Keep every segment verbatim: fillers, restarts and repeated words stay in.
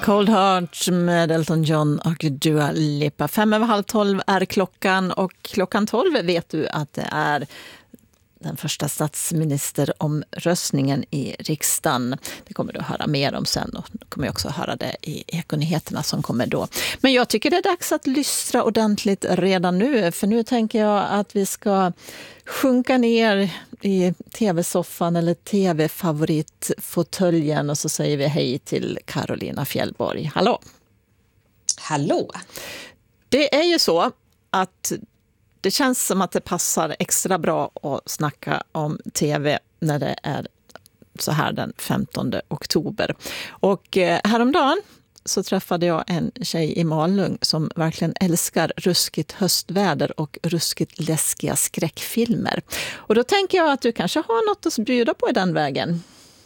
Cold Heart med Elton John och Dua Lipa. Fem över halv tolv är klockan, och klockan tolv vet du att det är den första statsministeromröstningen i riksdagen. Det kommer du att höra mer om sen, och du kommer också att höra det i Ekonyheterna som kommer då. Men jag tycker det är dags att lystra ordentligt redan nu, för nu tänker jag att vi ska sjunka ner i tv-soffan eller tv-favoritfåtöljen, och så säger vi hej till Carolina Fjällborg. Hallå! Hallå! Det är ju så att det känns som att det passar extra bra att snacka om tv när det är så här den femtonde oktober. Och häromdagen så träffade jag en tjej i Malung som verkligen älskar ruskigt höstväder och ruskigt läskiga skräckfilmer. Och då tänker jag att du kanske har något att bjuda på i den vägen.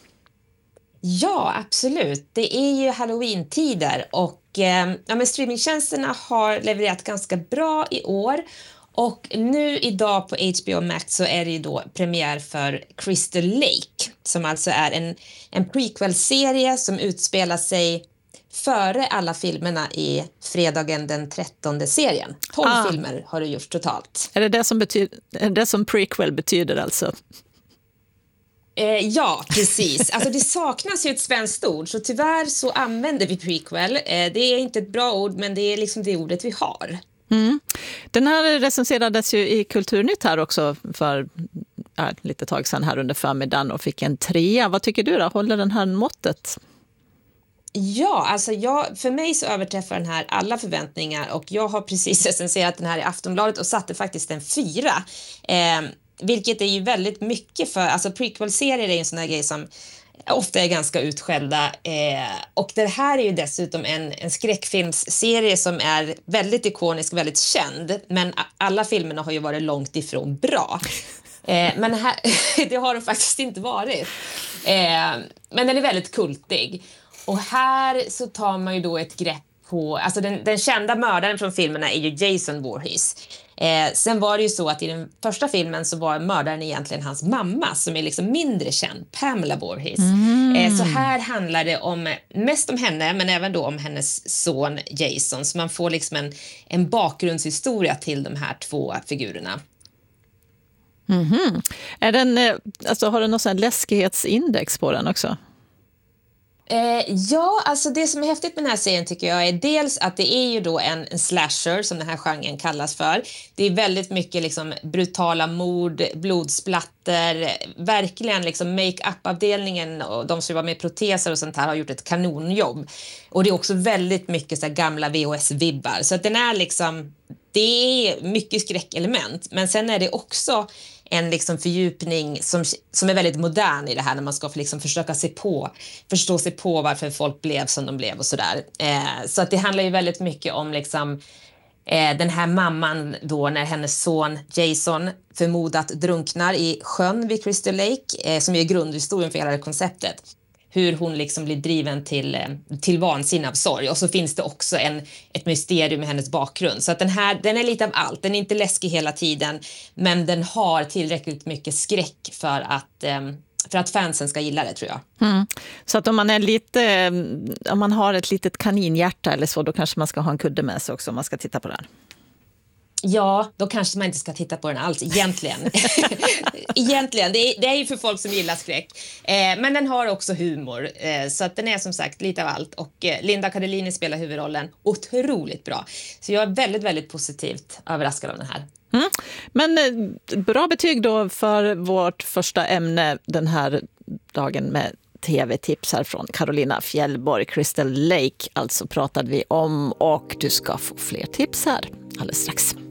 Ja, absolut. Det är ju Halloween-tider och eh, ja, men streamingtjänsterna har levererat ganska bra i år. Och nu idag på H B O Max så är det ju då premiär för Crystal Lake, som alltså är en, en prequel-serie som utspelar sig före alla filmerna i fredagen den trettonde serien. tolv ah. filmer har det gjorts totalt. Är det det som, betyder, är det som prequel betyder alltså? Eh, ja, precis. Alltså det saknas ju ett svenskt ord, så tyvärr så använder vi prequel. Eh, det är inte ett bra ord, men det är liksom det ordet vi har. Mm. Den här recenserades ju i Kulturnytt här också för ja, lite tag sedan här under förmiddagen och fick en trea. Vad tycker du då? Håller den här måttet? Ja, alltså jag, för mig så överträffar den här alla förväntningar, och jag har precis recenserat den här i Aftonbladet och satte faktiskt en fyra. Eh, vilket är ju väldigt mycket, för alltså prequel-serier är en sån här grej som ofta är ganska utskällda, eh, och det här är ju dessutom en, en skräckfilmsserie som är väldigt ikonisk, väldigt känd, men alla filmerna har ju varit långt ifrån bra. Eh, men här, det har de faktiskt inte varit. Eh, men den är väldigt kultig. Och här så tar man ju då ett grepp på, alltså den, den kända mördaren från filmerna är ju Jason Voorhees. Eh, sen var det ju så att i den första filmen så var mördaren egentligen hans mamma, som är liksom mindre känd, Pamela Voorhees. Mm. Eh, så här handlar det om, mest om henne, men även då om hennes son Jason. Så man får liksom en, en bakgrundshistoria till de här två figurerna. Mm-hmm. Är den, alltså, har du någon sån här läskighetsindex på den också? Eh, ja, alltså det som är häftigt med den här serien tycker jag är dels att det är ju då en, en slasher som den här genren kallas för. Det är väldigt mycket liksom brutala mord, blodsplatter, verkligen liksom make-up-avdelningen och de som var med proteser och sånt här har gjort ett kanonjobb. Och det är också väldigt mycket så här gamla V H S-vibbar, så att den är liksom, det är mycket skräckelement, men sen är det också en liksom fördjupning som, som är väldigt modern i det här, när man ska liksom försöka se på, förstå sig på varför folk blev som de blev och sådär. Eh, så att det handlar ju väldigt mycket om liksom, eh, den här mamman då när hennes son Jason förmodat drunknar i sjön vid Crystal Lake, eh, som är grundhistorien för hela det konceptet. Hur hon liksom blir driven till, till vansinne av sorg. Och så finns det också en, ett mysterium med hennes bakgrund. Så att den här, den är lite av allt. Den är inte läskig hela tiden, men den har tillräckligt mycket skräck för att, för att fansen ska gilla det, tror jag. Mm. Så att om man är lite, om man har ett litet kaninhjärta eller så, då kanske man ska ha en kudde med sig också om man ska titta på den. Ja, då kanske man inte ska titta på den alls, egentligen. egentligen, det är, det är ju för folk som gillar skräck. Eh, men den har också humor, eh, så att den är som sagt lite av allt. Och eh, Linda Cardellini spelar huvudrollen otroligt bra. Så jag är väldigt, väldigt positivt överraskad av den här. Mm. Men eh, bra betyg då för vårt första ämne den här dagen med tv-tips här från Carolina Fjällborg. Crystal Lake alltså pratade vi om, och du ska få fler tips här alldeles strax.